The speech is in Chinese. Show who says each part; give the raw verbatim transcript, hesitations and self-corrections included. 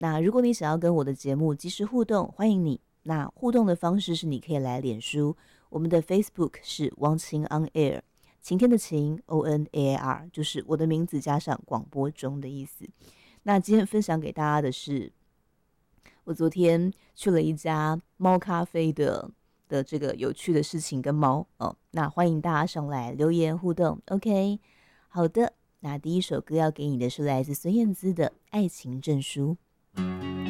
Speaker 1: 那如果你想要跟我的节目及时互动，欢迎你。那互动的方式是你可以来脸书，我们的 Facebook 是汪晴 on air， 晴天的晴 O N A A R， 就是我的名字加上广播中的意思。那今天分享给大家的是，我昨天去了一家猫咖啡的的这个有趣的事情跟猫哦，那欢迎大家上来留言互动 ，OK？ 好的，那第一首歌要给你的是来自孙燕姿的《爱情证书》。